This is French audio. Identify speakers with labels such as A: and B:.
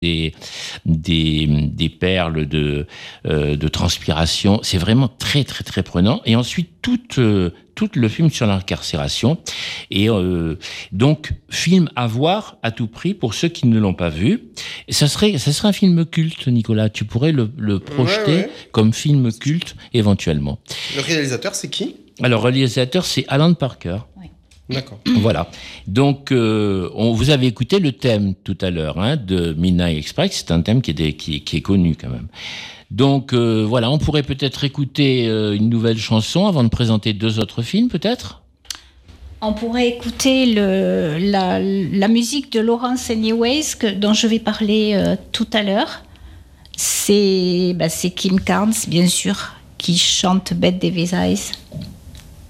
A: des perles de transpiration. C'est vraiment très, très, très prenant. Et ensuite, tout le film sur l'incarcération. Et donc, film à voir à tout prix pour ceux qui ne l'ont pas vu. Et ça serait un film culte, Nicolas. Tu pourrais le projeter comme film culte, éventuellement.
B: Le réalisateur, c'est qui ?
A: Alors, le réalisateur, c'est Alan Parker. Oui.
B: D'accord.
A: Voilà. Donc, vous avez écouté le thème tout à l'heure de Midnight Express. C'est un thème qui est connu quand même. Donc, voilà, on pourrait peut-être écouter une nouvelle chanson avant de présenter 2 autres films, peut-être ?
C: On pourrait écouter la musique de Laurence Anyways, dont je vais parler tout à l'heure. C'est Kim Carnes, bien sûr, qui chante Bette Davis Eyes.